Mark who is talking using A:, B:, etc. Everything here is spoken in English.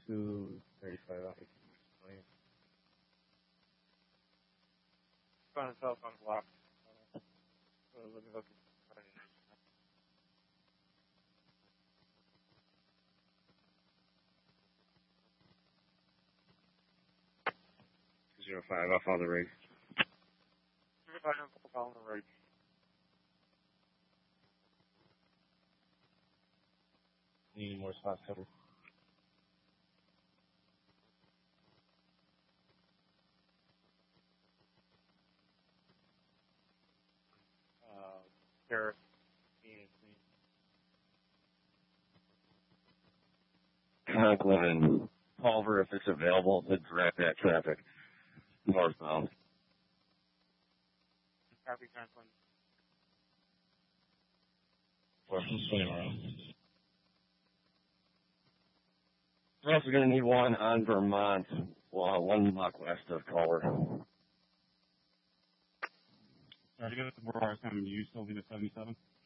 A: 235 off.
B: Phone and cell phone blocked. Let me look.
A: 205 off all the rigs.
B: 205 on the rig.
A: Need more spots covered.
B: Paris.
A: Conklin, Culver, if it's available, to direct that traffic northbound.
B: Copy, Conklin.
A: Or from swing around. We're also going to need one on Vermont, 1 block west of Culver.
C: Sorry to go to the RSM. You still leave at 77?